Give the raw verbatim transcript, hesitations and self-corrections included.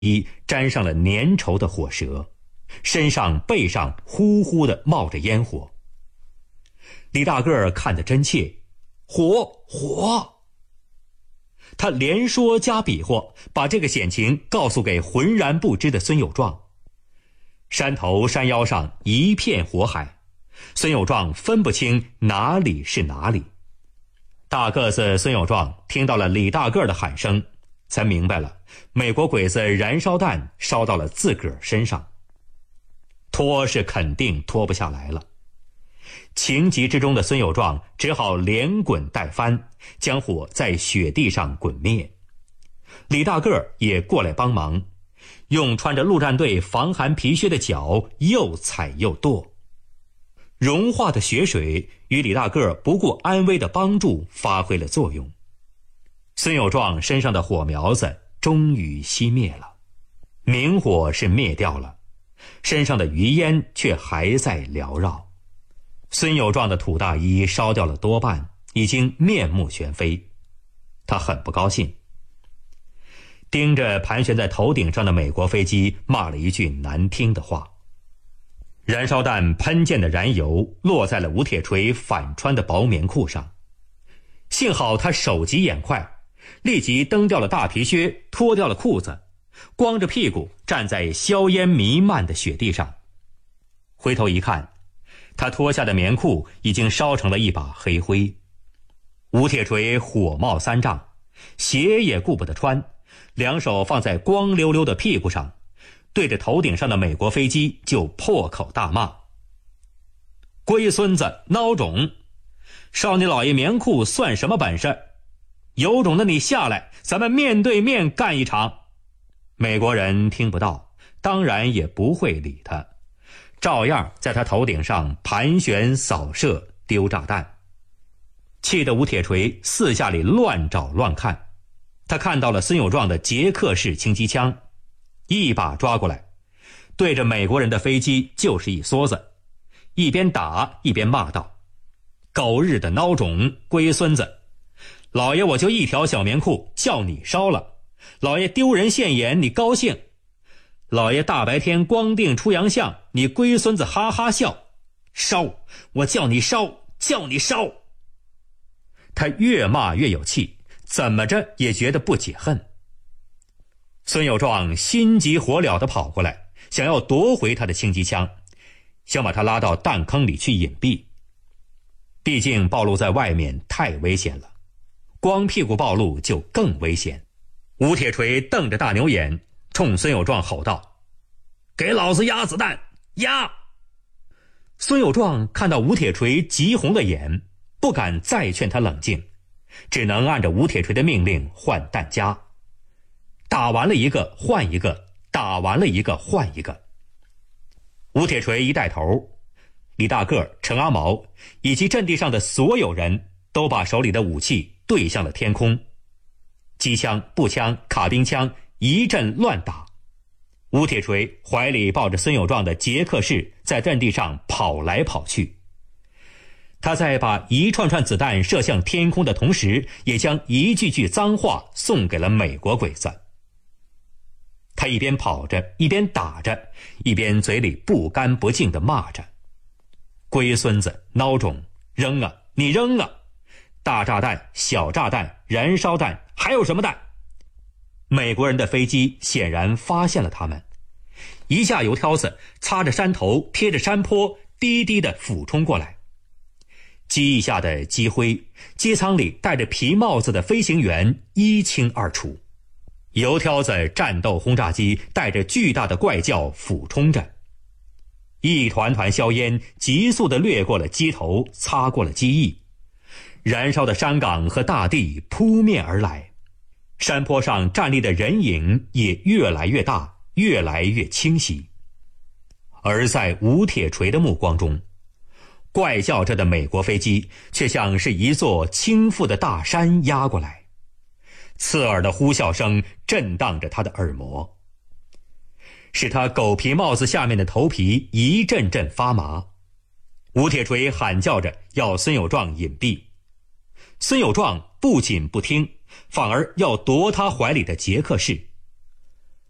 衣沾上了粘稠的火舌，身上背上呼呼地冒着烟火。李大个儿看得真切，火火！他连说加比划，把这个险情告诉给浑然不知的孙有壮。山头山腰上一片火海，孙有壮分不清哪里是哪里。大个子孙有壮听到了李大个儿的喊声，才明白了美国鬼子燃烧弹烧到了自个儿身上，拖是肯定拖不下来了。情急之中的孙有壮只好连滚带翻，将火在雪地上滚灭。李大个儿也过来帮忙，用穿着陆战队防寒皮靴的脚又踩又跺。融化的雪水与李大个儿不顾安危的帮助发挥了作用，孙有壮身上的火苗子终于熄灭了。明火是灭掉了，身上的余烟却还在缭绕。孙有壮的土大衣烧掉了多半，已经面目全非。他很不高兴，盯着盘旋在头顶上的美国飞机骂了一句难听的话。燃烧弹喷溅的燃油落在了吴铁锤反穿的薄棉裤上，幸好他手疾眼快，立即蹬掉了大皮靴，脱掉了裤子，光着屁股站在硝烟弥漫的雪地上。回头一看，他脱下的棉裤已经烧成了一把黑灰。吴铁锤火冒三丈，鞋也顾不得穿，两手放在光溜溜的屁股上，对着头顶上的美国飞机就破口大骂：龟孙子孬种，烧你老爷棉裤算什么本事？有种的你下来，咱们面对面干一场。美国人听不到，当然也不会理他，照样在他头顶上盘旋扫射丢炸弹。气得吴铁锤四下里乱找乱看，他看到了孙有壮的捷克式轻机枪，一把抓过来，对着美国人的飞机就是一梭子，一边打一边骂道：狗日的孬种，龟孙子，老爷我就一条小棉裤，叫你烧了，老爷丢人现眼你高兴，老爷大白天光腚出洋相，你龟孙子哈哈笑，烧，我叫你烧，叫你烧。他越骂越有气，怎么着也觉得不解恨。孙有壮心急火燎地跑过来，想要夺回他的轻机枪，想把他拉到弹坑里去隐蔽。毕竟暴露在外面太危险了，光屁股暴露就更危险。吴铁锤瞪着大牛眼冲孙有壮吼道：给老子压子弹，压！孙有壮看到吴铁锤急红了眼，不敢再劝他冷静，只能按着吴铁锤的命令换弹夹。打完了一个换一个，打完了一个换一个。吴铁锤一带头，李大个、陈阿毛以及阵地上的所有人都把手里的武器对向了天空，机枪、步枪、卡宾枪一阵乱打。吴铁锤怀里抱着孙有壮的捷克式，在阵地上跑来跑去。他在把一串串子弹射向天空的同时，也将一句句脏话送给了美国鬼子。他一边跑着，一边打着，一边嘴里不干不净地骂着：龟孙子孬种，扔啊你扔啊，大炸弹、小炸弹、燃烧弹，还有什么弹？美国人的飞机显然发现了他们，一架油挑子擦着山头，贴着山坡，低低地俯冲过来。机翼下的机灰，机舱里戴着皮帽子的飞行员一清二楚。油挑子战斗轰炸机带着巨大的怪叫俯冲着，一团团硝烟急速地掠过了机头，擦过了机翼，燃烧的山岗和大地扑面而来，山坡上站立的人影也越来越大，越来越清晰。而在吴铁锤的目光中，怪叫着的美国飞机却像是一座倾覆的大山压过来，刺耳的呼啸声震荡着他的耳膜，使他狗皮帽子下面的头皮一阵阵发麻。吴铁锤喊叫着要孙有壮隐蔽，孙有壮不仅不听，反而要夺他怀里的捷克式。